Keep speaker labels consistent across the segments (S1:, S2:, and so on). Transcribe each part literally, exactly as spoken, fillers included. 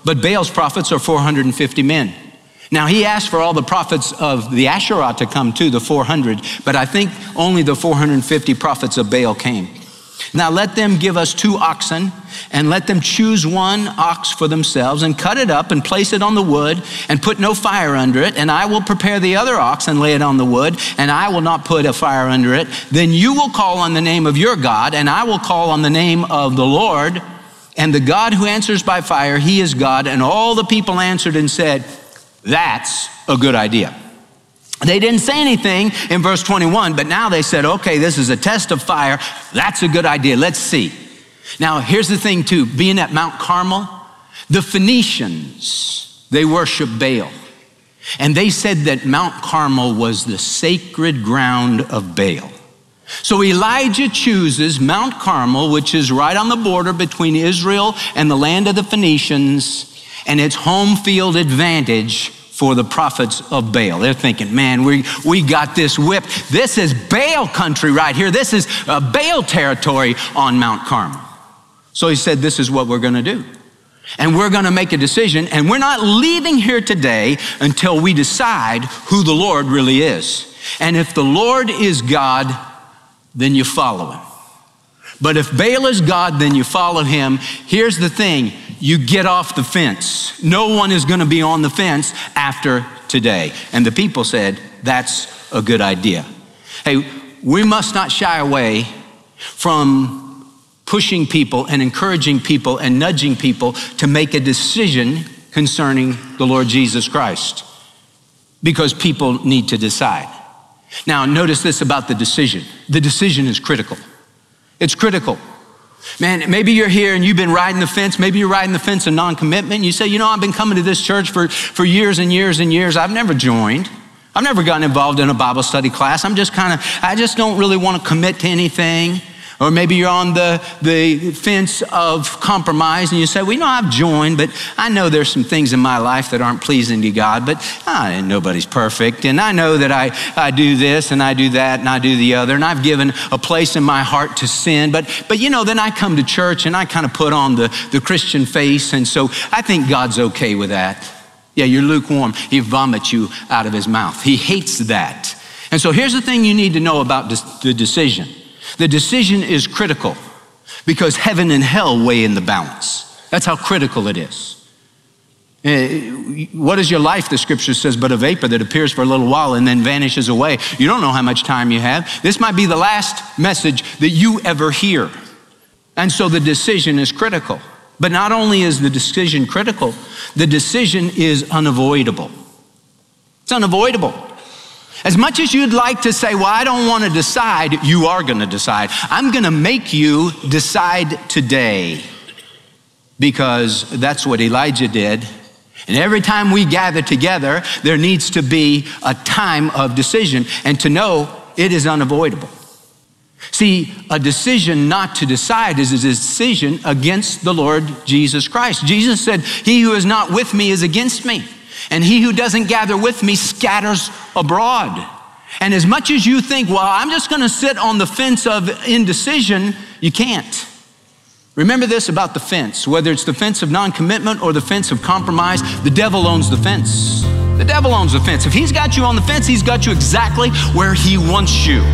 S1: but Baal's prophets are four hundred fifty men. Now, he asked for all the prophets of the Asherah to come too, the four hundred, but I think only the four hundred fifty prophets of Baal came. Now, let them give us two oxen, and let them choose one ox for themselves, and cut it up and place it on the wood, and put no fire under it, and I will prepare the other ox and lay it on the wood, and I will not put a fire under it. Then you will call on the name of your God, and I will call on the name of the Lord, and the God who answers by fire, he is God. And all the people answered and said, that's a good idea. They didn't say anything in verse twenty-one, but now they said, okay, this is a test of fire. That's a good idea. Let's see. Now, here's the thing too, being at Mount Carmel, the Phoenicians, they worship Baal. And they said that Mount Carmel was the sacred ground of Baal. So Elijah chooses Mount Carmel, which is right on the border between Israel and the land of the Phoenicians, and it's home field advantage for the prophets of Baal. They're thinking, man, we, we got this whipped. This is Baal country right here. This is uh, Baal territory on Mount Carmel. So he said, this is what we're gonna do. And we're gonna make a decision, and we're not leaving here today until we decide who the Lord really is. And if the Lord is God, then you follow him. But if Baal is God, then you follow him. Here's the thing, you get off the fence. No one is gonna be on the fence after today. And the people said, that's a good idea. Hey, we must not shy away from pushing people and encouraging people and nudging people to make a decision concerning the Lord Jesus Christ, because people need to decide. Now, notice this about the decision. The decision is critical. It's critical. Man, maybe you're here and you've been riding the fence. Maybe you're riding the fence of non-commitment. You say, you know, I've been coming to this church for, for years and years and years. I've never joined. I've never gotten involved in a Bible study class. I'm just kind of, I just don't really want to commit to anything. Or maybe you're on the, the fence of compromise and you say, well, you know, I've joined, but I know there's some things in my life that aren't pleasing to God, but ah, nobody's perfect. And I know that I, I do this and I do that and I do the other. And I've given a place in my heart to sin. But, but you know, then I come to church and I kind of put on the, the Christian face. And so I think God's okay with that. Yeah, you're lukewarm. He vomits you out of his mouth. He hates that. And so here's the thing you need to know about the decision. The decision is critical because heaven and hell weigh in the balance. That's how critical it is. What is your life, the scripture says, but a vapor that appears for a little while and then vanishes away. You don't know how much time you have. This might be the last message that you ever hear. And so the decision is critical. But not only is the decision critical, the decision is unavoidable. It's unavoidable. As much as you'd like to say, well, I don't want to decide, you are going to decide. I'm going to make you decide today, because that's what Elijah did. And every time we gather together, there needs to be a time of decision, and to know it is unavoidable. See, a decision not to decide is a decision against the Lord Jesus Christ. Jesus said, he who is not with me is against me. And he who doesn't gather with me scatters abroad. And as much as you think, well, I'm just gonna sit on the fence of indecision, you can't. Remember this about the fence, whether it's the fence of non-commitment or the fence of compromise, the devil owns the fence. The devil owns the fence. If he's got you on the fence, he's got you exactly where he wants you.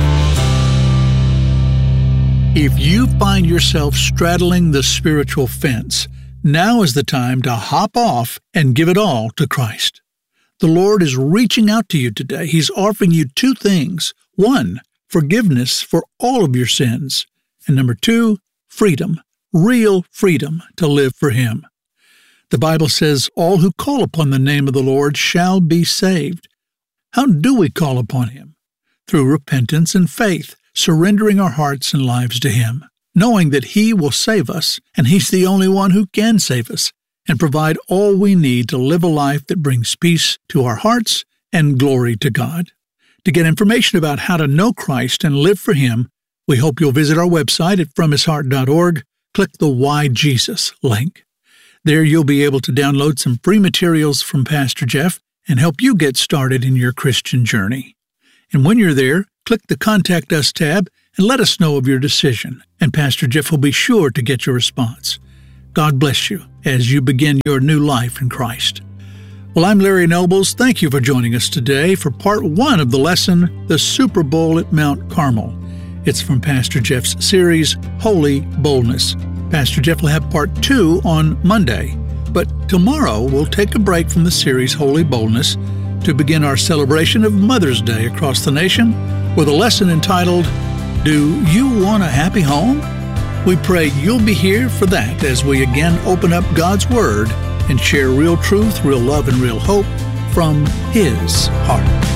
S2: If you find yourself straddling the spiritual fence, now is the time to hop off and give it all to Christ. The Lord is reaching out to you today. He's offering you two things. One, forgiveness for all of your sins. And number two, freedom, real freedom to live for Him. The Bible says, all who call upon the name of the Lord shall be saved. How do we call upon Him? Through repentance and faith, surrendering our hearts and lives to Him, knowing that He will save us, and He's the only one who can save us, and provide all we need to live a life that brings peace to our hearts and glory to God. To get information about how to know Christ and live for Him, we hope you'll visit our website at from his heart dot org, click the Why Jesus link. There you'll be able to download some free materials from Pastor Jeff and help you get started in your Christian journey. And when you're there, click the Contact Us tab and let us know of your decision, and Pastor Jeff will be sure to get your response. God bless you, as you begin your new life in Christ. Well, I'm Larry Nobles. Thank you for joining us today for part one of the lesson, The Super Bowl at Mount Carmel. It's from Pastor Jeff's series, Holy Boldness. Pastor Jeff will have part two on Monday. But tomorrow, we'll take a break from the series, Holy Boldness, to begin our celebration of Mother's Day across the nation with a lesson entitled, Do You Want a Happy Home? We pray you'll be here for that as we again open up God's Word and share real truth, real love, and real hope from His heart.